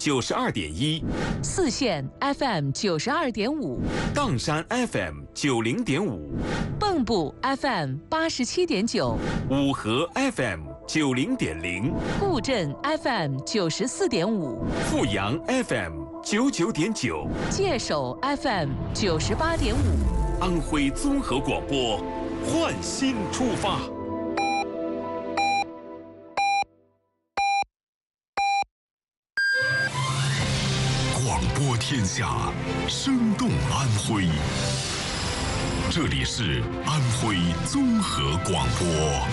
92.1， 四县 FM 92.5， 砀山 FM 90.5， 蚌埠 FM 87.9， 五河 FM 90.0， 固镇 FM 94.5， 富阳 FM 99.9， 界首 FM 98.5， 安徽综合广播，焕新出发。 广播天下，生动安徽。这里是安徽综合广播。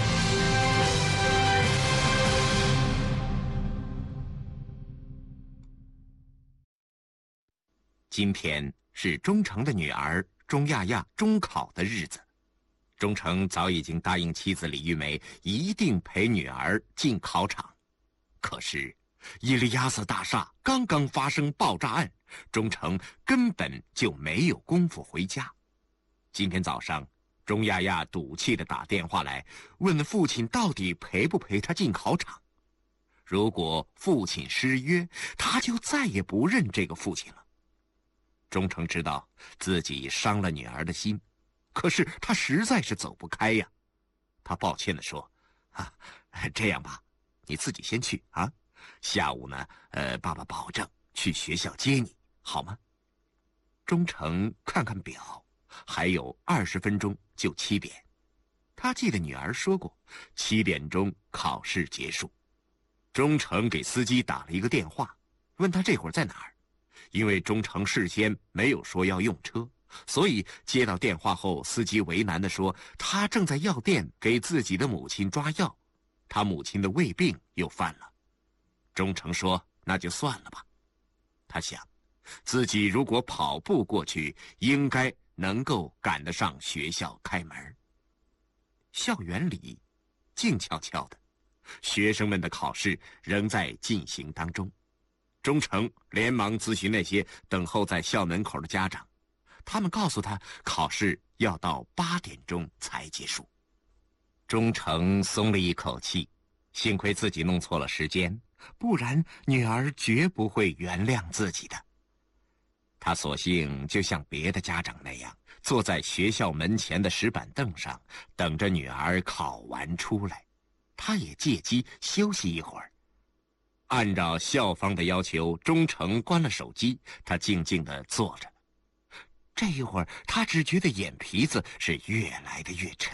今天是钟诚的女儿钟亚亚中考的日子，钟诚早已经答应妻子李玉梅一定陪女儿进考场。可是伊利亚斯大厦刚刚发生爆炸案，钟诚根本就没有功夫回家。今天早上，钟亚亚赌气地打电话来，问父亲到底陪不陪他进考场。如果父亲失约，他就再也不认这个父亲了。钟诚知道自己伤了女儿的心，可是他实在是走不开呀。他抱歉地说：“这样吧，你自己先去啊。下午呢，爸爸保证去学校接你，好吗？”钟诚看看表，还有20分钟就7点。他记得女儿说过7点钟考试结束。钟诚给司机打了一个电话，问他这会儿在哪儿。因为钟诚事先没有说要用车，所以接到电话后，司机为难地说他正在药店给自己的母亲抓药，他母亲的胃病又犯了。钟诚说那就算了吧。他想自己如果跑步过去，应该能够赶得上学校开门。校园里静悄悄的，学生们的考试仍在进行当中。钟诚连忙咨询那些等候在校门口的家长，他们告诉他考试要到8点钟才结束。钟诚松了一口气，幸亏自己弄错了时间，不然女儿绝不会原谅自己的。他索性就像别的家长那样，坐在学校门前的石板凳上，等着女儿考完出来。他也借机休息一会儿。按照校方的要求，钟诚关了手机，他静静地坐着。这一会儿，他只觉得眼皮子是越来的越沉。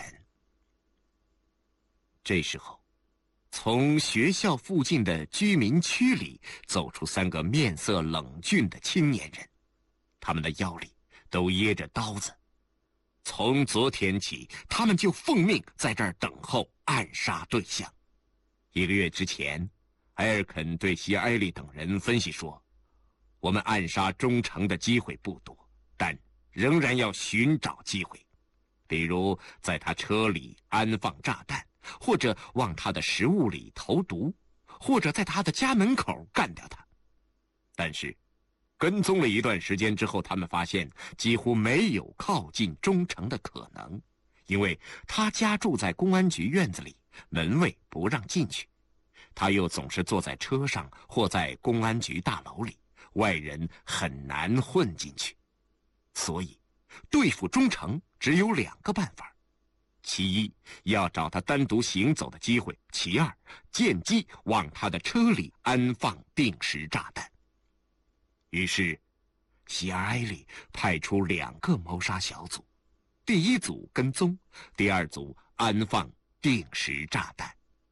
这时候，从学校附近的居民区里走出3个面色冷峻的青年人，他们的腰里都掖着刀子。从昨天起，他们就奉命在这儿等候暗杀对象。1个月之前，埃尔肯对希埃利等人分析说，我们暗杀钟诚的机会不多，但仍然要寻找机会，比如在他车里安放炸弹，或者往他的食物里投毒，或者在他的家门口干掉他。但是跟踪了一段时间之后，他们发现几乎没有靠近钟诚的可能，因为他家住在公安局院子里，门卫不让进去。他又总是坐在车上或在公安局大楼里，外人很难混进去。所以对付钟诚只有2个办法：其一，要找他单独行走的机会；其二，见机往他的车里安放定时炸弹。于是希尔埃利派出2个谋杀小组，第一组跟踪，第二组安放定时炸弹。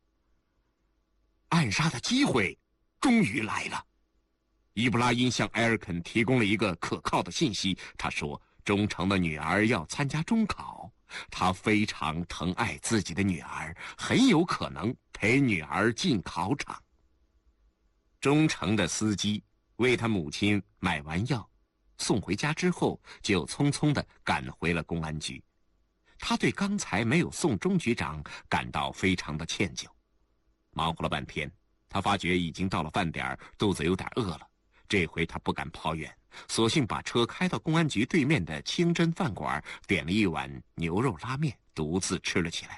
暗杀的机会终于来了。伊布拉因向埃尔肯提供了一个可靠的信息，他说钟诚的女儿要参加中考，他非常疼爱自己的女儿，很有可能陪女儿进考场。钟诚的司机为他母亲买完药，送回家之后就匆匆地赶回了公安局。他对刚才没有送钟局长感到非常的歉疚。忙活了半天，他发觉已经到了饭点，肚子有点饿了。这回他不敢跑远，索性把车开到公安局对面的清真饭馆，点了一碗牛肉拉面，独自吃了起来。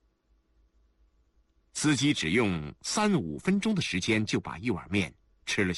司机只用3-5分钟的时间就把一碗面吃了下